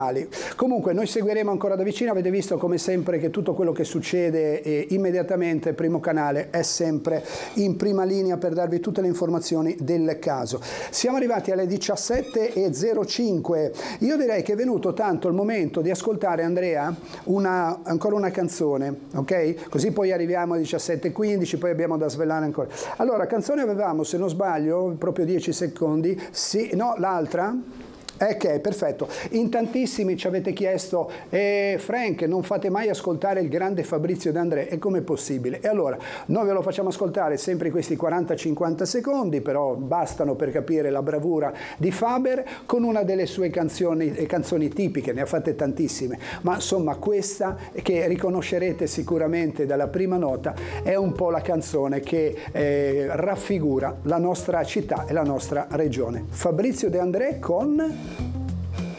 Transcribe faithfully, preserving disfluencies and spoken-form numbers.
Comunque noi seguiremo ancora da vicino, avete visto come sempre che tutto quello che succede eh, immediatamente Primo Canale è sempre in prima linea per darvi tutte le informazioni del caso. Siamo arrivati alle diciassette e zero cinque, io direi che è venuto tanto il momento di ascoltare, Andrea, una, ancora una canzone, ok? Così poi arriviamo alle diciassette e quindici, poi abbiamo da svelare ancora. Allora, canzone avevamo, se non sbaglio, proprio dieci secondi, sì, no, l'altra? Ok, perfetto. In tantissimi ci avete chiesto, eh, Frank, non fate mai ascoltare il grande Fabrizio De André, e com'è possibile? E allora, noi ve lo facciamo ascoltare sempre in questi quaranta cinquanta secondi, però bastano per capire la bravura di Faber, con una delle sue canzoni, canzoni tipiche, ne ha fatte tantissime, ma insomma questa, che riconoscerete sicuramente dalla prima nota, è un po' la canzone che eh, raffigura la nostra città e la nostra regione. Fabrizio De André con...